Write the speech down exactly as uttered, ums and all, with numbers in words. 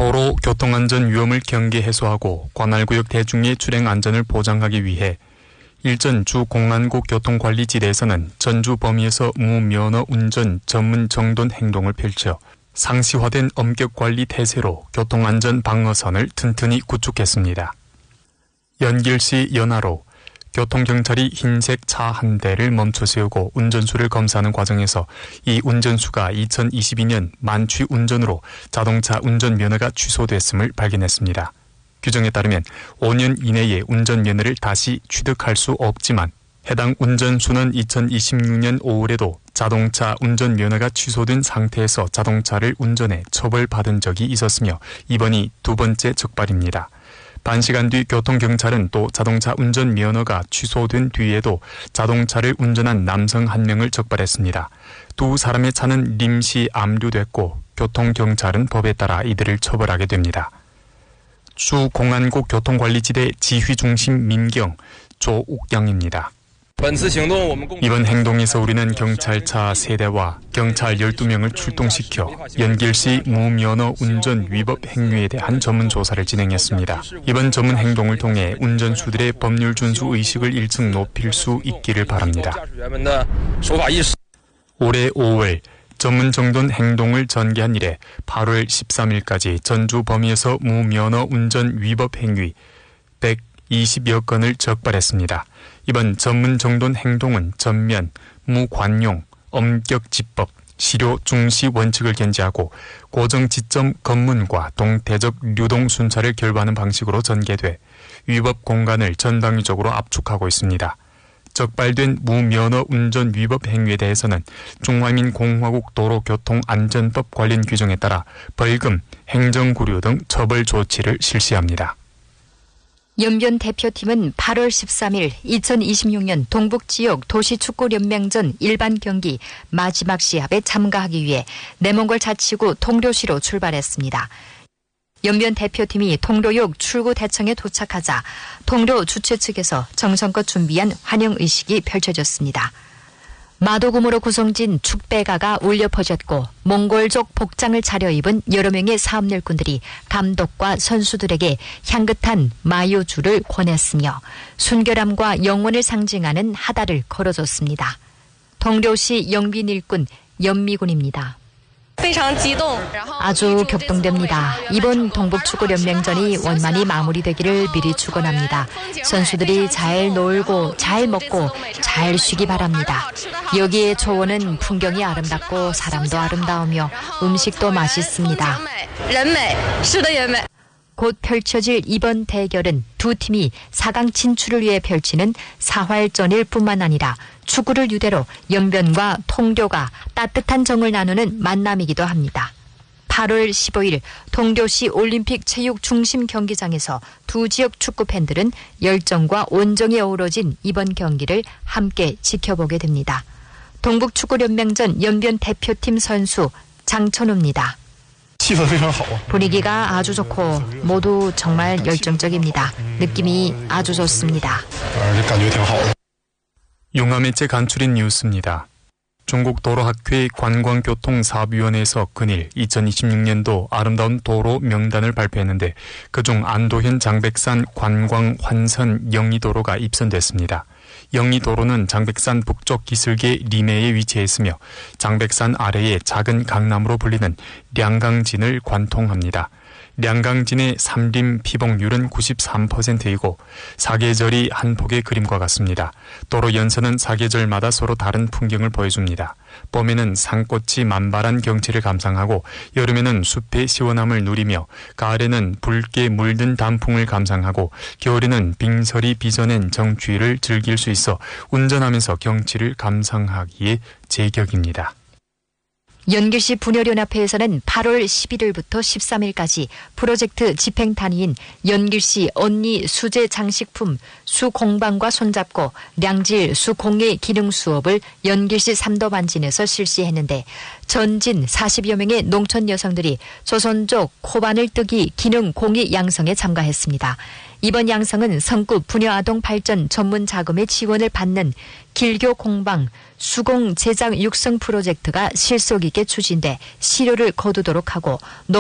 도로 교통안전 위험을 경계 해소하고 관할구역 대중의 출행 안전을 보장하기 위해 일전 주 공안국 교통관리지대에서는 전주 범위에서 무면허 운전 전문 정돈 행동을 펼쳐 상시화된 엄격관리 태세로 교통안전 방어선을 튼튼히 구축했습니다. 연길시 연하로 교통경찰이 흰색 차 한 대를 멈춰 세우고 운전수를 검사하는 과정에서 이 운전수가 이천이십이 년 만취 운전으로 자동차 운전면허가 취소됐음을 발견했습니다. 규정에 따르면 오 년 이내에 운전면허를 다시 취득할 수 없지만 해당 운전수는 이천이십육 년 오월에도 자동차 운전면허가 취소된 상태에서 자동차를 운전해 처벌받은 적이 있었으며 이번이 두 번째 적발입니다. 반시간 뒤 교통경찰은 또 자동차 운전면허가 취소된 뒤에도 자동차를 운전한 남성 한 명을 적발했습니다. 두 사람의 차는 림시 압류됐고 교통경찰은 법에 따라 이들을 처벌하게 됩니다. 주 공안국 교통관리지대 지휘중심 민경 조옥양입니다. 이번 행동에서 우리는 경찰차 세 대와 경찰 열두 명을 출동시켜 연길시 무면허 운전 위법 행위에 대한 전문 조사를 진행했습니다. 이번 전문 행동을 통해 운전수들의 법률 준수 의식을 일층 높일 수 있기를 바랍니다. 올해 오월 전문 정돈 행동을 전개한 이래 팔월 십삼일까지 전주 범위에서 무면허 운전 위법 행위 백이십여 건을 적발했습니다. 이번 전문 정돈 행동은 전면, 무관용, 엄격지법, 실효 중시 원칙을 견지하고 고정 지점 검문과 동태적 유동 순찰을 결부하는 방식으로 전개돼 위법 공간을 전방위적으로 압축하고 있습니다. 적발된 무면허 운전 위법 행위에 대해서는 중화민공화국 도로교통안전법 관련 규정에 따라 벌금, 행정구류 등 처벌 조치를 실시합니다. 연변 대표팀은 팔월 십삼일 이천이십육 년 동북지역 도시축구연맹전 일반 경기 마지막 시합에 참가하기 위해 내몽골 자치구 통료시로 출발했습니다. 연변 대표팀이 통료역 출구대청에 도착하자 통료 주최 측에서 정성껏 준비한 환영의식이 펼쳐졌습니다. 마도금으로 구성진 축배가가 울려 퍼졌고 몽골족 복장을 차려입은 여러 명의 사업일꾼들이 감독과 선수들에게 향긋한 마요주를 권했으며 순결함과 영원을 상징하는 하다를 걸어줬습니다. 통료시 영빈 일꾼 연미군입니다. 아주 격동됩니다. 이번 동북축구연맹전이 원만히 마무리되기를 미리 축원합니다. 선수들이 잘 놀고 잘 먹고 잘 쉬기 바랍니다. 여기의 초원은 풍경이 아름답고 사람도 아름다우며 음식도 맛있습니다. 곧 펼쳐질 이번 대결은 두 팀이 사 강 진출을 위해 펼치는 사활전일 뿐만 아니라 축구를 유대로 연변과 통료가 따뜻한 정을 나누는 만남이기도 합니다. 팔월 십오일 통료시 올림픽 체육 중심 경기장에서 두 지역 축구 팬들은 열정과 온정이 어우러진 이번 경기를 함께 지켜보게 됩니다. 동북축구연맹전 연변 대표팀 선수 장천우입니다. 분위기가 아주 좋고 모두 정말 열정적입니다. 느낌이 아주 좋습니다. 용화매체 간추린 뉴스입니다. 중국 도로학회 관광교통사업위원회에서 근일 이천이십육 년도 아름다운 도로 명단을 발표했는데 그중 안도현 장백산 관광환선 영리도로가 입선됐습니다. 영리도로는 장백산 북쪽 기슭의 리메에 위치해 있으며 장백산 아래의 작은 강남으로 불리는 량강진을 관통합니다. 량강진의 삼림 피복률은 구십삼 퍼센트이고 사계절이 한 폭의 그림과 같습니다. 도로 연선은 사계절마다 서로 다른 풍경을 보여줍니다. 봄에는 산꽃이 만발한 경치를 감상하고 여름에는 숲의 시원함을 누리며 가을에는 붉게 물든 단풍을 감상하고 겨울에는 빙설이 빚어낸 정취를 즐길 수 있어 운전하면서 경치를 감상하기에 제격입니다. 연길시 분열연합회에서는 팔월 십일일부터 십삼일까지 프로젝트 집행 단위인 연길시 언니 수제 장식품 수공방과 손잡고 량질 수공예 기능 수업을 연길시 삼도반진에서 실시했는데 전진 사십여 명의 농촌 여성들이 조선족 코바늘 뜨기 기능 공예 양성에 참가했습니다. 이번 양성은 성급 부녀아동 발전 전문 자금의 지원을 받는 길교 공방 수공 제작 육성 프로젝트가 실속 있게 추진돼 실효를 거두도록 하고